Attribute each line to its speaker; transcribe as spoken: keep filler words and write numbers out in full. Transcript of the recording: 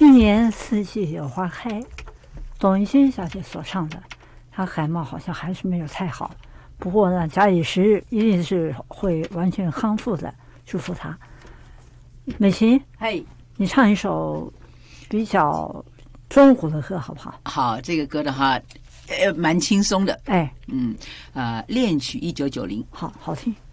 Speaker 1: 一年四季有花开，董一心小姐所唱的，她感冒好像还是没有太好，不过呢，假以时日，一定是会完全康复的，祝福她。美琴，
Speaker 2: 嘿，
Speaker 1: 你唱一首比较中国的歌好不好？
Speaker 2: 好，这个歌的话，呃，蛮轻松的。
Speaker 1: 哎，
Speaker 2: 嗯，呃，恋曲一九九零，
Speaker 1: 好好听。